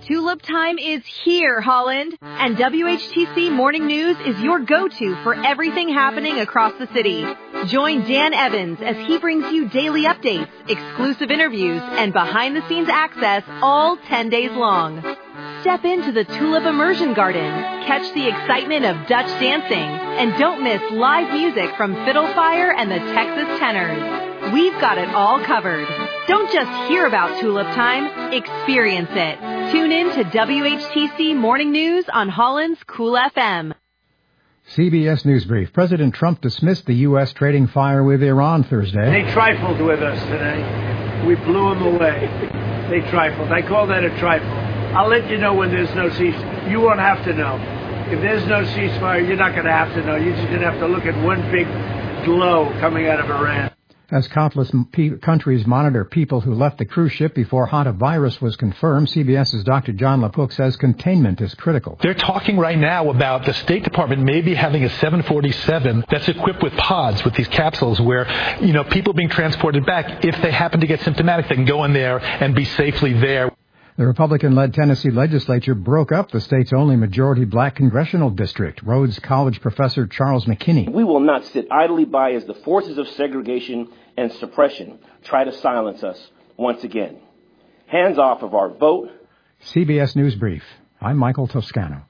Tulip time is here, Holland, and WHTC Morning News is your go-to for everything happening across the city. Join Dan Evans as he brings you daily updates, exclusive interviews, and behind-the-scenes access all 10 days long. Step into the Tulip Immersion Garden, catch the excitement of Dutch dancing, and don't miss live music from Fiddlefire and the Texas Tenors. We've got it all covered. Don't just hear about Tulip Time, experience it. Tune in to WHTC Morning News on Holland's Cool FM. CBS News Brief. President Trump dismissed the U.S. trading fire with Iran Thursday. They trifled with us today. We blew them away. They trifled. I call that a trifle. I'll let you know when there's no ceasefire. You won't have to know. If there's no ceasefire, you're not going to have to know. You're just going to have to look at one big glow coming out of Iran. As countless countries monitor people who left the cruise ship before hantavirus was confirmed, CBS's Dr. John LaPook says containment is critical. They're talking right now about the State Department maybe having a 747 that's equipped with pods, with these capsules where, people being transported back, if they happen to get symptomatic, they can go in there and be safely there. The Republican-led Tennessee legislature broke up the state's only majority black congressional district. Rhodes College professor Charles McKinney. We will not sit idly by as the forces of segregation and suppression try to silence us once again. Hands off of our vote. CBS News Brief. I'm Michael Toscano.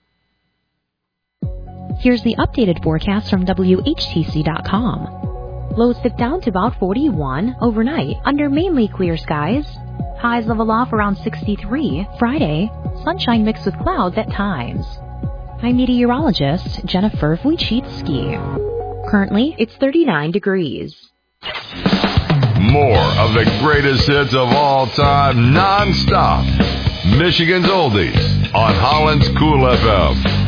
Here's the updated forecast from WHTC.com. Lows dip down to about 41 overnight under mainly clear skies. Highs level off around 63 Friday. Sunshine mixed with clouds at times. I'm meteorologist Jennifer Wojcicki. Currently, it's 39 degrees. More of the greatest hits of all time, non-stop. Michigan's Oldies on Holland's Cool FM.